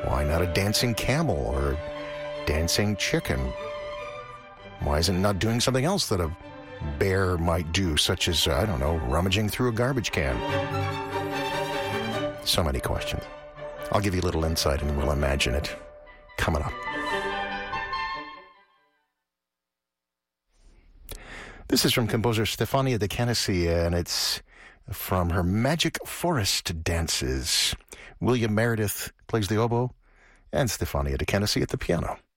Why not a dancing camel or dancing chicken? Why isn't it not doing something else that a bear might do, such as, I don't know, rummaging through a garbage can? So many questions. I'll give you a little insight and we'll imagine it. Coming up. This is from composer Stefania de Canisi, and it's from her Magic Forest Dances. William Meredith plays the oboe, and Stefania de Canisi at the piano.